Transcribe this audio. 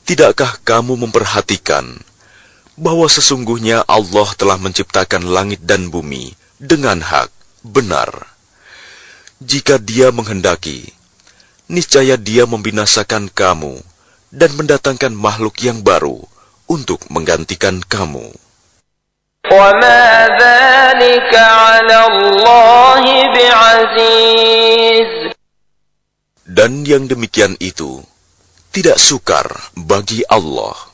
Tidakkah kamu memperhatikan bahwa sesungguhnya Allah telah menciptakan langit dan bumi dengan hak, benar? Jika Dia menghendaki, niscaya Dia membinasakan kamu dan mendatangkan makhluk yang baru untuk menggantikan kamu. وَمَا ذَلِكَ عَلَى اللَّهِ بِعَزِيزٍ. Dan yang demikian itu tidak sukar bagi Allah.